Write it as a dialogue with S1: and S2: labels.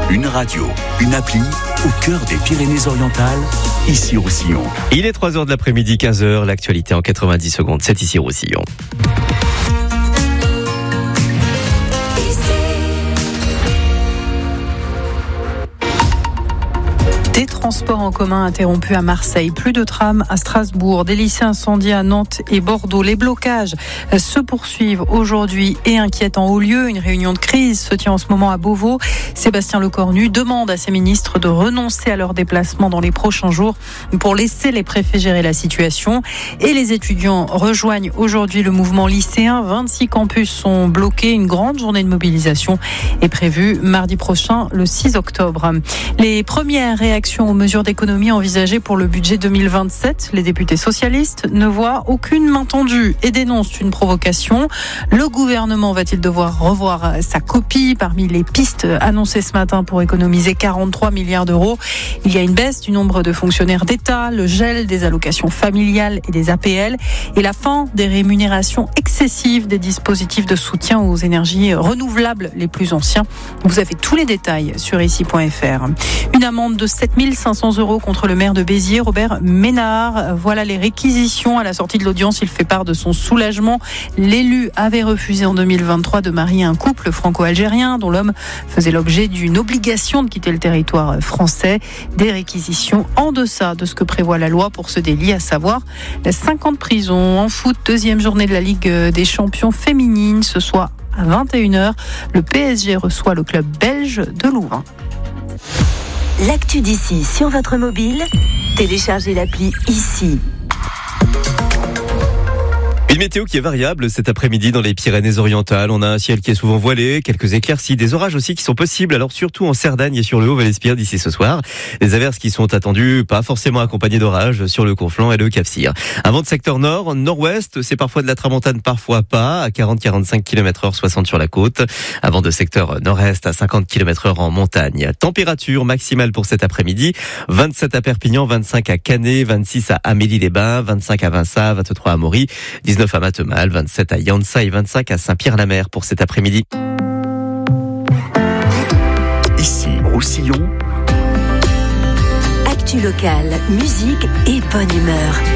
S1: Une radio, une appli au cœur des Pyrénées-Orientales, ici Roussillon.
S2: Il est 3h de l'après-midi, 15h, l'actualité en 90 secondes, c'est ici Roussillon.
S3: Des transports en commun interrompus à Marseille, plus de trams à Strasbourg, des lycées incendiés à Nantes et Bordeaux. Les blocages se poursuivent aujourd'hui et inquiètent en haut lieu. Une réunion de crise se tient en ce moment à Beauvau. Sébastien Lecornu demande à ses ministres de renoncer à leurs déplacements dans les prochains jours pour laisser les préfets gérer la situation. Et les étudiants rejoignent aujourd'hui le mouvement lycéen. 26 campus sont bloqués. Une grande journée de mobilisation est prévue mardi prochain, le 6 octobre. Les premières réactions aux mesures d'économie envisagées pour le budget 2027. Les députés socialistes ne voient aucune main tendue et dénoncent une provocation. Le gouvernement va-t-il devoir revoir sa copie? Parmi les pistes annoncées ce matin pour économiser 43 milliards d'euros, il y a une baisse du nombre de fonctionnaires d'État, le gel des allocations familiales et des APL et la fin des rémunérations excessives des dispositifs de soutien aux énergies renouvelables les plus anciens. Vous avez tous les détails sur ici.fr. Une amende de 7 500 € contre le maire de Béziers, Robert Ménard. Voilà les réquisitions. À la sortie de l'audience, il fait part de son soulagement. L'élu avait refusé en 2023 de marier un couple franco-algérien dont l'homme faisait l'objet d'une obligation de quitter le territoire français. Des réquisitions en deçà de ce que prévoit la loi pour ce délit, à savoir 5 ans de prison. En foot, deuxième journée de la Ligue des champions féminines. Ce soir à 21h, le PSG reçoit le club belge de Louvain.
S4: L'actu d'ici sur votre mobile, téléchargez l'appli ici.
S2: Une météo qui est variable cet après-midi dans les Pyrénées-Orientales. On a un ciel qui est souvent voilé, quelques éclaircies, des orages aussi qui sont possibles, alors surtout en Cerdagne et sur le Haut-Val-Espire d'ici ce soir. Des averses qui sont attendues, pas forcément accompagnées d'orages sur le Conflent et le Cap-Cyr. Un vent de secteur nord, nord-ouest, c'est parfois de la tramontane, parfois pas, à 40-45 km/h, 60 sur la côte. Un vent de secteur nord-est à 50 km/h en montagne. Température maximale pour cet après-midi, 27 à Perpignan, 25 à Canet, 26 à Amélie-les-Bains, 25 à Vinça, 23 à Maury, 19 à Matemal, 27 à Yansa et 25 à Saint-Pierre-la-Mer pour cet après-midi.
S1: Ici, Roussillon.
S4: Actu locale, musique et bonne humeur.